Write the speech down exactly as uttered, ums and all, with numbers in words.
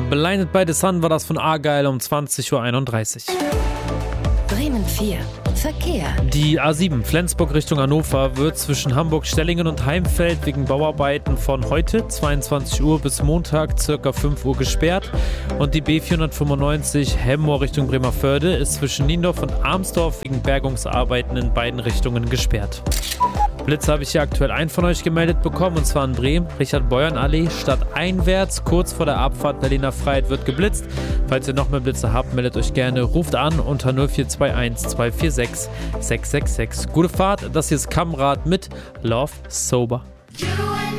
Blinded by the Sun war das von Argyle um zwanzig Uhr einunddreißig. Bremen vier. Verkehr. Die A sieben Flensburg Richtung Hannover wird zwischen Hamburg-Stellingen und Heimfeld wegen Bauarbeiten von heute zweiundzwanzig Uhr bis Montag ca. fünf Uhr gesperrt. Und die B vierhundertfünfundneunzig Hemmoor Richtung Bremervörde ist zwischen Niendorf und Armsdorf wegen Bergungsarbeiten in beiden Richtungen gesperrt. Blitze habe ich hier aktuell einen von euch gemeldet bekommen, und zwar in Bremen. Richard-Beuern-Allee, stadteinwärts, kurz vor der Abfahrt Berliner Freiheit wird geblitzt. Falls ihr noch mehr Blitze habt, meldet euch gerne. Ruft an unter null vier zwei eins zwei vier sechs sechs sechs sechs. Gute Fahrt, das hier ist Kamrad mit Love Sober.